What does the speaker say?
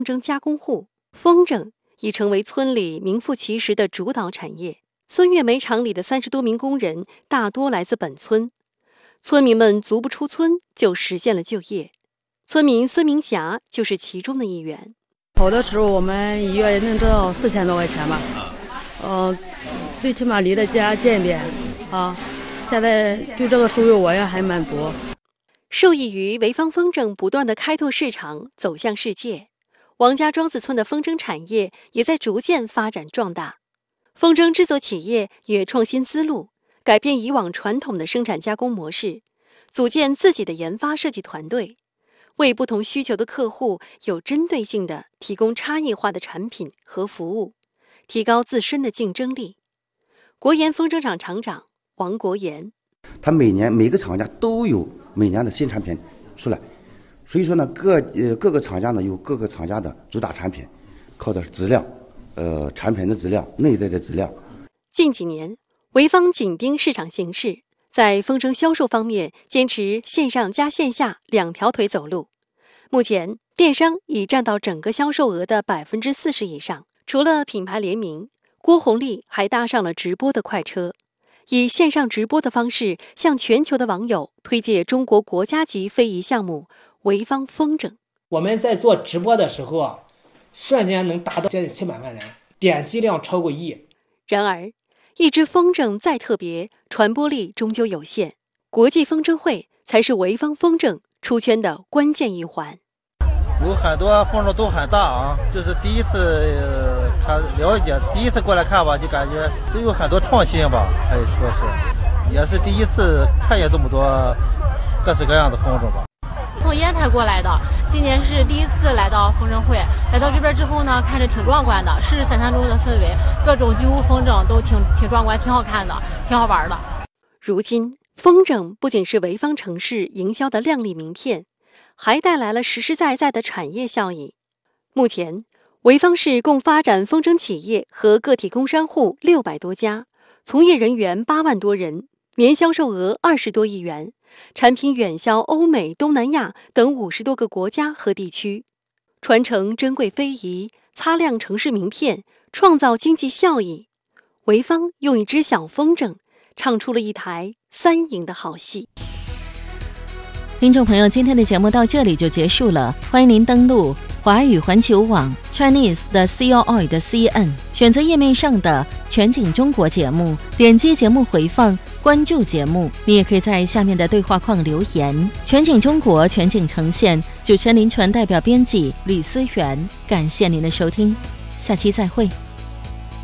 筝加工户，风筝已成为村里名副其实的主导产业。孙月梅厂里的30多名工人大多来自本村，村民们足不出村就实现了就业。村民孙明霞就是其中的一员。 好的时候我们一月能挣到4000多块钱吧，最起码离了家近一点啊。现在对这个收入我也还满足。 受益于潍坊风筝不断的开拓市场，走向世界，王家庄子村的风筝产业也在逐渐发展壮大。风筝制作企业也创新思路，改变以往传统的生产加工模式，组建自己的研发设计团队，为不同需求的客户有针对性地提供差异化的产品和服务，提高自身的竞争力。国研风筝厂厂长王国言， 他每年每个厂家都有每年的新产品出来，所以说呢，各个厂家呢有各个厂家的主打产品，靠的是质量，产品的质量，内在的质量。 近几年，潍坊紧盯市场形势，在风筝销售方面坚持线上加线下2条腿走路。目前，电商已占到整个销售额的40%以上。除了品牌联名，郭红利还搭上了直播的快车，以线上直播的方式向全球的网友推介中国国家级非遗项目潍坊风筝。 我们在做直播的时候瞬间能达到接近700万人，点击量超过1亿。 然而，一只风筝再特别，传播力终究有限。国际风筝会才是潍坊风筝出圈的关键一环。 有很多风筝都很大啊，就是第一次看了解，第一次过来看吧，就感觉都有很多创新吧，可以说是，也是第一次看见这么多各式各样的风筝吧。 从烟台过来的，今年是第一次来到风筝会，来到这边之后呢，看着挺壮观的，是想象中的氛围，各种巨无风筝都挺壮观，挺好看的，挺好玩的。 如今，风筝不仅是潍坊城市营销的亮丽名片，还带来了实实在在的产业效益。目前，潍坊市共发展风筝企业和个体工商户600多家，从业人员8万多人，年销售额20多亿元，产品远销欧美、东南亚等50多个国家和地区，传承珍贵非遗，擦亮城市名片，创造经济效益。潍坊用一只小风筝，唱出了一台3赢的好戏。 听众朋友，今天的节目到这里就结束了，欢迎您登录华语环球网 Chinese 的 COI 的 CN， 选择页面上的全景中国节目，点击节目回放，关注节目。你也可以在下面的对话框留言。全景中国，全景呈现，主持人林传代表编辑吕思源，感谢您的收听，下期再会。